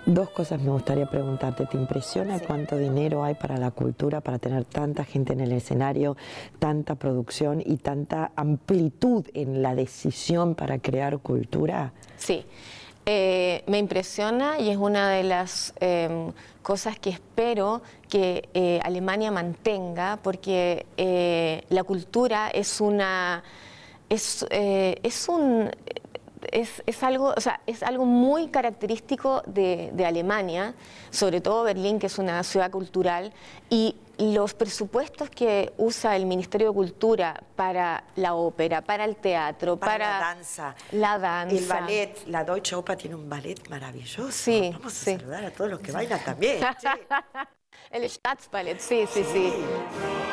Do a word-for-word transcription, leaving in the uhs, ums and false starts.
Dos cosas me gustaría preguntarte. ¿Te impresiona Sí. cuánto dinero hay para la cultura, para tener tanta gente en el escenario, tanta producción y tanta amplitud en la decisión para crear cultura? Sí, eh, me impresiona y es una de las eh, cosas que espero que eh, Alemania mantenga, porque eh, la cultura es una es, eh, es un Es, es, algo, o sea, es algo muy característico de, de Alemania, sobre todo Berlín, que es una ciudad cultural, y los presupuestos que usa el Ministerio de Cultura para la ópera, para el teatro, para, para la danza, la danza, el ballet, la Deutsche Oper tiene un ballet maravilloso. Sí, Vamos a sí. saludar a todos los que bailan también. El Staatsballett, sí, sí, sí. sí.